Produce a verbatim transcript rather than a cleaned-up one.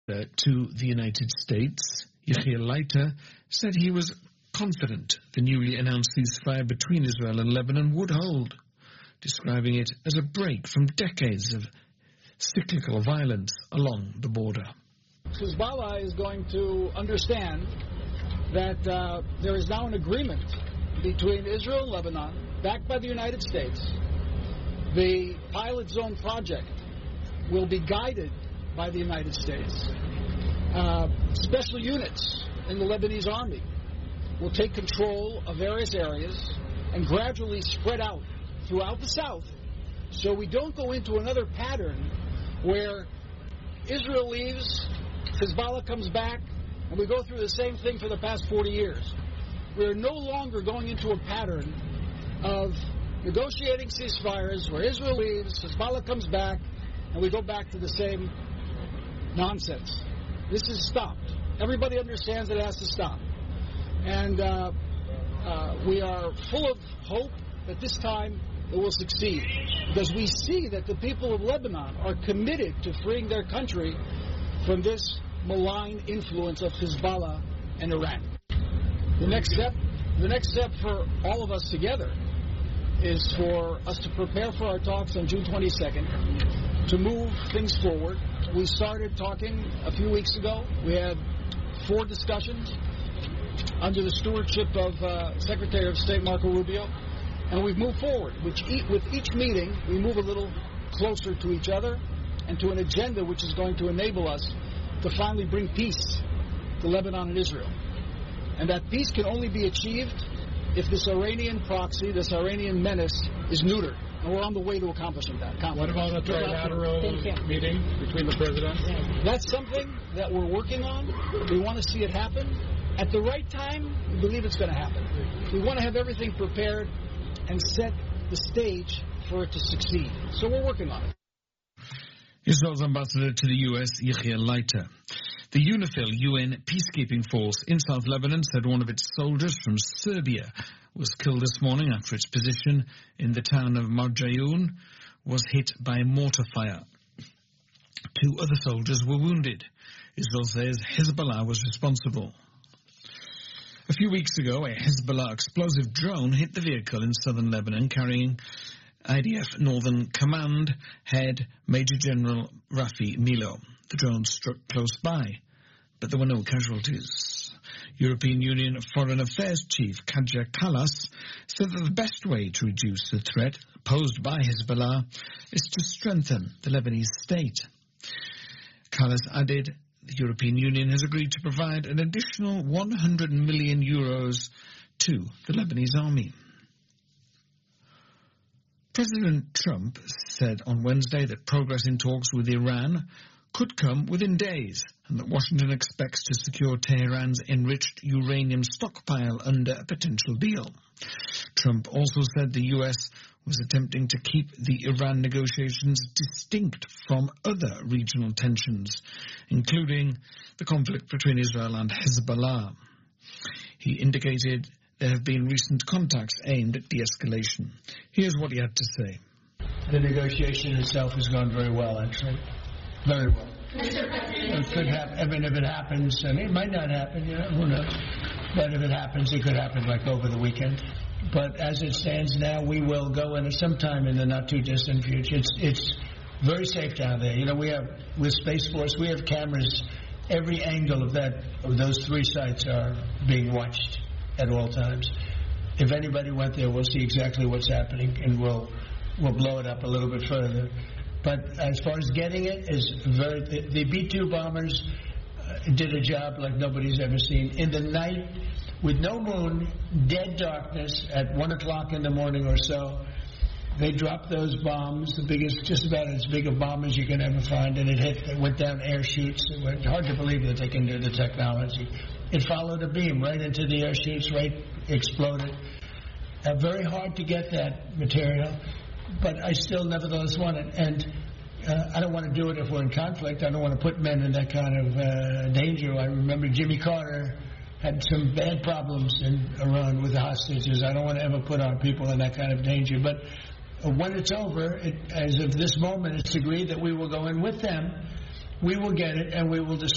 Uh, to the United States, Yechiel Leiter said he was confident the newly announced ceasefire between Israel and Lebanon would hold, describing it as a break from decades of cyclical violence along the border. Hezbollah is going to understand that uh, there is now an agreement between Israel and Lebanon, backed by the United States. The pilot zone project will be guided by the United States. Uh, special units in the Lebanese army will take control of various areas and gradually spread out throughout the south, so we don't go into another pattern where Israel leaves, Hezbollah comes back, and we go through the same thing for the past forty years. We're no longer going into a pattern of negotiating ceasefires where Israel leaves, Hezbollah comes back, and we go back to the same nonsense. This is stopped. Everybody understands that it has to stop. And uh, uh, we are full of hope that this time it will succeed, because we see that the people of Lebanon are committed to freeing their country from this malign influence of Hezbollah and Iran. The next step, the next step for all of us together is for us to prepare for our talks on June twenty-second, to move things forward. We started talking a few weeks ago. We had four discussions under the stewardship of uh, Secretary of State Marco Rubio, and we've moved forward. Which e- with each meeting, we move a little closer to each other and to an agenda which is going to enable us to finally bring peace to Lebanon and Israel. And that peace can only be achieved if this Iranian proxy, this Iranian menace, is neutered. And we're on the way to accomplishing that. What about a trilateral meeting between the presidents? That's something that we're working on. We want to see it happen. At the right time, we believe it's going to happen. We want to have everything prepared and set the stage for it to succeed. So we're working on it. Israel's ambassador to the U S, Yechiel Leiter. The UNIFIL U N peacekeeping force in South Lebanon said one of its soldiers from Serbia was killed this morning after its position in the town of Marjayoun was hit by mortar fire. Two other soldiers were wounded. Israel says Hezbollah was responsible. A few weeks ago, a Hezbollah explosive drone hit the vehicle in southern Lebanon carrying I D F Northern Command head Major General Rafi Milo. The drone struck close by, but there were no casualties. European Union Foreign Affairs Chief Kaja Kallas said that the best way to reduce the threat posed by Hezbollah is to strengthen the Lebanese state. Kallas added the European Union has agreed to provide an additional one hundred million euros to the Lebanese army. President Trump said on Wednesday that progress in talks with Iran could come within days, and that Washington expects to secure Tehran's enriched uranium stockpile under a potential deal. Trump also said the U S was attempting to keep the Iran negotiations distinct from other regional tensions, including the conflict between Israel and Hezbollah. He indicated there have been recent contacts aimed at de-escalation. Here's what he had to say. The negotiation itself has gone very well, actually. Very well. It could happen. I mean, if it happens, I mean, it might not happen, you know, who knows. But if it happens, it could happen like over the weekend. But as it stands now, we will go in sometime in the not-too-distant future. It's it's very safe down there. You know, we have, with Space Force, we have cameras. Every angle of that, of those three sites are being watched at all times. If anybody went there, we'll see exactly what's happening, and we'll we'll blow it up a little bit further. But as far as getting it, is very the, the B two bombers uh, did a job like nobody's ever seen. In the night, with no moon, dead darkness, at one o'clock in the morning or so, they dropped those bombs, the biggest, just about as big a bomb as you can ever find, and it hit, it went down air chutes. It was hard to believe that they can do the technology. It followed a beam right into the air chutes, right, exploded. Uh, very hard to get that material, but I still nevertheless want it. And uh, I don't want to do it if we're in conflict. I don't want to put men in that kind of uh, danger. I remember Jimmy Carter had some bad problems in Iran with the hostages. I don't want to ever put our people in that kind of danger. But uh, when it's over, it, as of this moment, it's agreed that we will go in with them. We will get it, and we will destroy